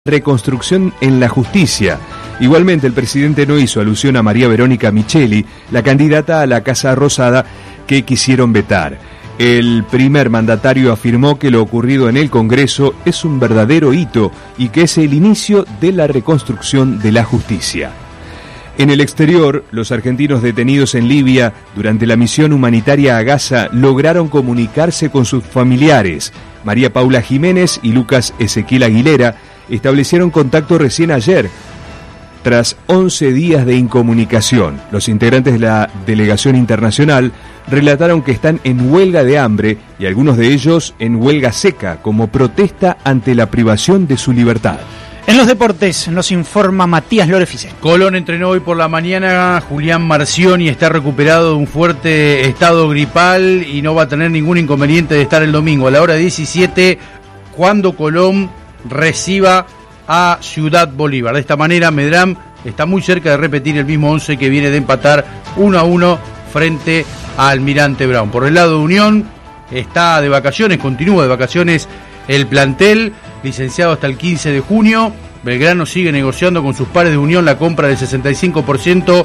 reconstrucción en la justicia. Igualmente, el presidente no hizo alusión a María Verónica Micheli, la candidata a la Casa Rosada que quisieron vetar. El primer mandatario afirmó que lo ocurrido en el Congreso es un verdadero hito y que es el inicio de la reconstrucción de la justicia. En el exterior, los argentinos detenidos en Libia durante la misión humanitaria a Gaza lograron comunicarse con sus familiares. María Paula Jiménez y Lucas Ezequiel Aguilera establecieron contacto recién ayer, tras 11 días de incomunicación. Los integrantes de la delegación internacional relataron que están en huelga de hambre y algunos de ellos en huelga seca como protesta ante la privación de su libertad. En los deportes nos informa Matías Lorefice. Colón entrenó hoy por la mañana. Julián Marcioni está recuperado de un fuerte estado gripal y no va a tener ningún inconveniente de estar el domingo a la hora 17 cuando Colón reciba a Ciudad Bolívar. De esta manera Medram está muy cerca de repetir el mismo 11 que viene de empatar 1-1 frente a Almirante Brown. Por el lado de Unión está de vacaciones, continúa de vacaciones el plantel, licenciado hasta el 15 de junio. Belgrano sigue negociando con sus pares de Unión la compra del 65%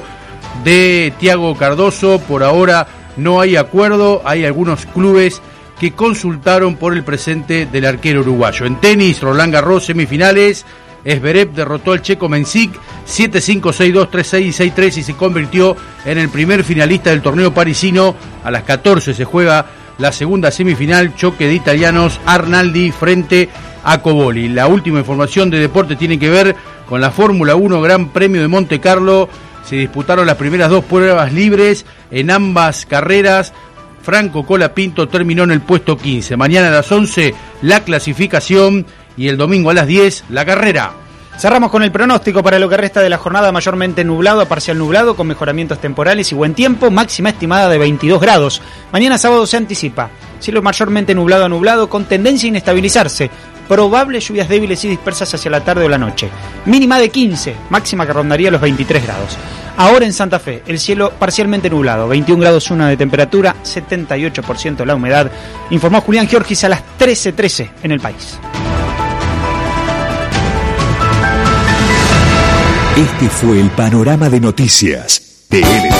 de Thiago Cardoso. Por ahora no hay acuerdo, hay algunos clubes que consultaron por el presente del arquero uruguayo. En tenis, Roland Garros, semifinales, Zverev derrotó al checo Mensik 7-5, 6-2, 3-6 y 6-3 y se convirtió en el primer finalista del torneo parisino. A las 14 se juega la segunda semifinal, choque de italianos, Arnaldi frente a Coboli. La última información de deporte tiene que ver con la Fórmula 1 Gran Premio de Monte Carlo. Se disputaron las primeras dos pruebas libres en ambas carreras. Franco Colapinto terminó en el puesto 15. Mañana a las 11 la clasificación y el domingo a las 10 la carrera. Cerramos con el pronóstico para lo que resta de la jornada: mayormente nublado a parcial nublado, con mejoramientos temporales y buen tiempo, máxima estimada de 22 grados. Mañana sábado se anticipa cielo mayormente nublado a nublado, con tendencia a inestabilizarse, probables lluvias débiles y dispersas hacia la tarde o la noche. Mínima de 15, máxima que rondaría los 23 grados. Ahora en Santa Fe, el cielo parcialmente nublado, 21 grados 1 de temperatura, 78% la humedad. Informó Julián Giorgis a las 13:13 en El País. Este fue el panorama de noticias de